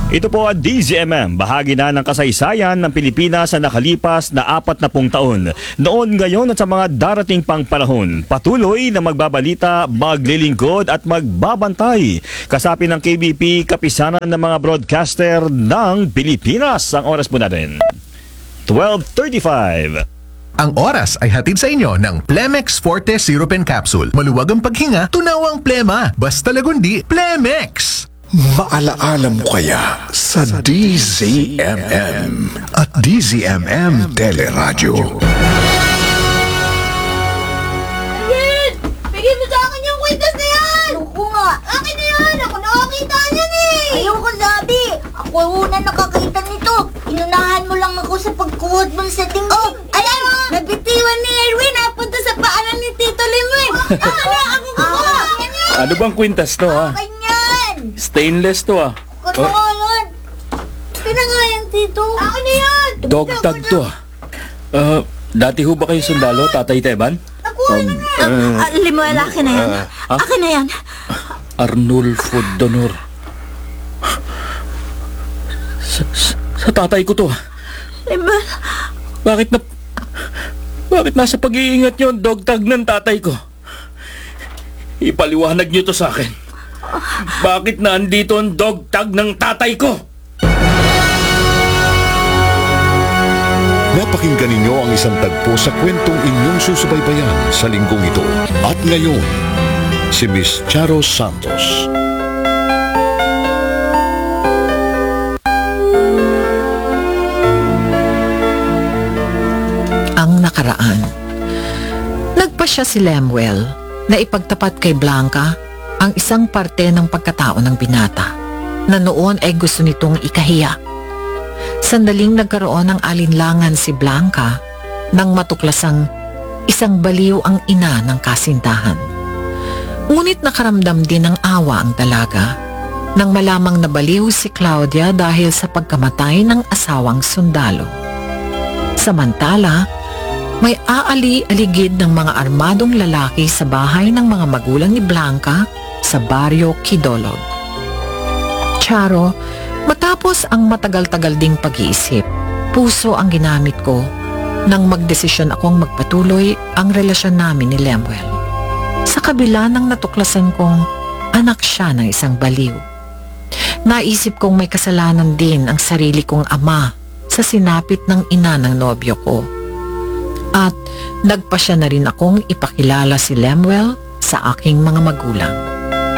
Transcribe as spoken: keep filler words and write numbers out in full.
Ito po ang D Z M M, bahagi na ng kasaysayan ng Pilipinas sa nakalipas na apat na pung taon. Noon, ngayon at sa mga darating pang panahon, patuloy na magbabalita, maglilingkod at magbabantay. Kasapi ng K B P, kapisanan ng mga broadcaster ng Pilipinas. Ang oras po natin, twelve thirty-five. Ang oras ay hatid sa inyo ng Plemex Forte Syrup and Capsule. Maluwag ang paghinga, tunawang plema. Basta lagundi, Plemex! Maalaala mo kaya sa D Z M M at D Z M M Teleradyo? Bigyan! Bigyan mo sa akin yung kwintas na yan! Ako nga! Akin na yan! Ako nakakita niyan eh! Ayoko sabi! Ako una nakakita nito! Inunahan mo lang ako sa pagkuhod mo sa dingding! Oh! Ayan! Nabitiwan ni Erwin! Napunta sa paanan ni Tito Limwin! Ako na! Ako kukuha! Ano bang kwintas to, ha? Akin yan! Stainless to, ha? Kano nga yan? Kaya nga yan, Tito! Akin na yan! Dog tag to, ha? Uh, dati ho ba kayo sundalo, Tatay Teban? Nakuha na nga! Uh, Ah, Limuel, akin na yan! ha? Akin na yan! Arnulfo Donor. Sa, sa, sa tatay ko to, ha? Limuel! Bakit na... Bakit nasa pag-iingat niyo ang dog tag ng tatay ko? Ipaliwanag niyo to sa akin. Bakit nandito ang dog tag ng tatay ko? Napakinggan ninyo ang isang tagpo sa kwentong inyong susubaybayan sa linggong ito. At ngayon, si Miss Charo Santos. Ang nakaraan. Nagpa siya si Lemuel na ipagtapat kay Blanca ang isang parte ng pagkatao ng binata na noon ay gusto nitong ikahiya. Sandaling nagkaroon ng alinlangan si Blanca nang matuklasang isang baliw ang ina ng kasintahan. Ngunit nakaramdam din ng awa ang dalaga nang malamang nabaliw si Claudia dahil sa pagkamatay ng asawang sundalo. Samantala, may aali-aligid ng mga armadong lalaki sa bahay ng mga magulang ni Blanca sa baryo Kidolog. Charo, matapos ang matagal-tagal ding pag-iisip, puso ang ginamit ko nang magdesisyon akong magpatuloy ang relasyon namin ni Lemuel. Sa kabila ng natuklasan kong anak siya ng isang baliw. Naisip kong may kasalanan din ang sarili kong ama sa sinapit ng ina ng nobyo ko. At nagpasya na rin akong ipakilala si Lemuel sa aking mga magulang.